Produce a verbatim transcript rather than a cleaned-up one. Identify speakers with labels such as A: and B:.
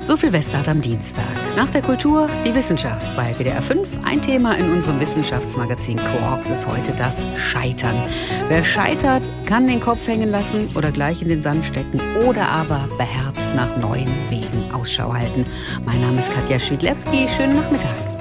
A: So viel Westart am Dienstag. Nach der Kultur die Wissenschaft bei W D R fünf. Ein Thema in unserem Wissenschaftsmagazin Quarks ist heute das Scheitern. Wer scheitert, kann den Kopf hängen lassen oder gleich in den Sand stecken oder aber beherzt nach neuen Wegen Ausschau halten. Mein Name ist Katja Schwidlewski. Schönen Nachmittag.